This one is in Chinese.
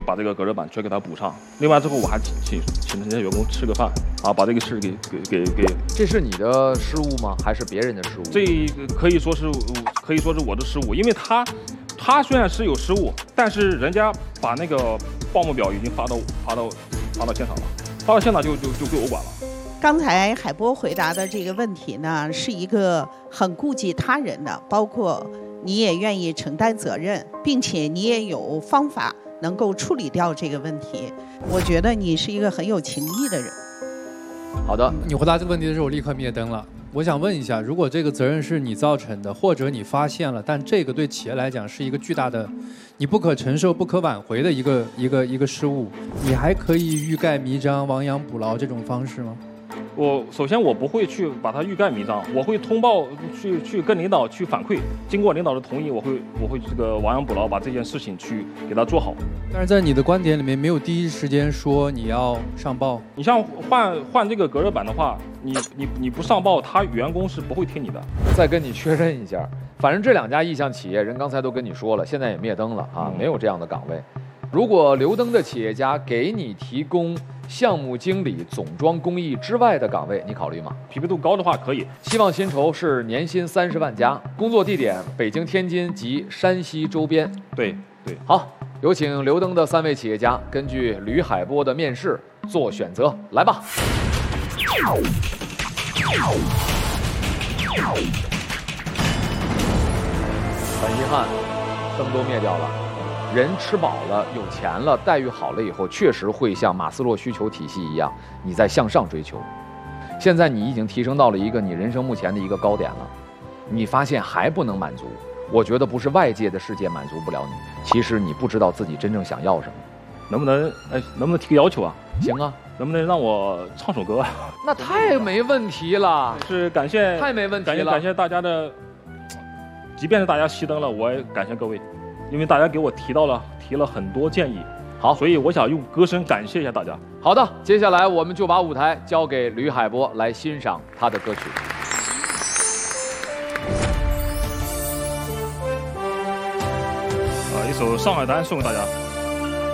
把这个隔热板全给他补上。另外之后我还请这些员工吃个饭，啊，把这个事给。 这是你的失误吗？还是别人的失误？ 这可以说是我的失误，因为他虽然是有失误，但是人家把那个报幕表已经发到现场了，发到现场就归我管了。 刚才海波回答的这个问题呢，是一个很顾及他人的，包括你也愿意承担责任，并且你也有方法能够处理掉这个问题。我觉得你是一个很有情义的人。 好的， 你回答这个问题的时候，我立刻灭灯了。我想问一下，如果这个责任是你造成的，或者你发现了，但这个对企业来讲是一个巨大的、你不可承受、不可挽回的一个失误，你还可以欲盖弥彰、亡羊补牢这种方式吗？ 首先我不会去把它欲盖弥彰，我会通报去跟领导去反馈，经过领导的同意，我会这个亡羊补牢，把这件事情去给他做好。 但是在你的观点里面，没有第一时间说你要上报。 你像换这个隔热板的话，你不上报，他员工是不会听你的。 再跟你确认一下，反正这2家意向企业人刚才都跟你说了，现在也灭灯了啊，没有这样的岗位。如果留灯的企业家给你提供项目经理、总装工艺之外的岗位，你考虑吗？ 匹配度高的话可以。 期望薪酬是年薪30万加，工作地点北京、天津及山西周边。 对。 好，有请留灯的3位企业家根据吕海波的面试做选择，来吧。很遗憾，灯都灭掉了。人吃饱了，有钱了，待遇好了以后，确实会像马斯洛需求体系一样，你在向上追求。现在你已经提升到了一个你人生目前的一个高点了，你发现还不能满足，我觉得不是外界的世界满足不了你，其实你不知道自己真正想要什么。 能不能提个要求啊？ 行啊， 能不能让我唱首歌啊？ 那太没问题了， 是感谢， 太没问题了， 感谢大家的，即便是大家熄灯了，我也感谢各位，因为大家给我提了很多建议。 好， 所以我想用歌声感谢一下大家。 好的，接下来我们就把舞台交给吕海波来欣赏他的歌曲。 一首《上海滩》送给大家。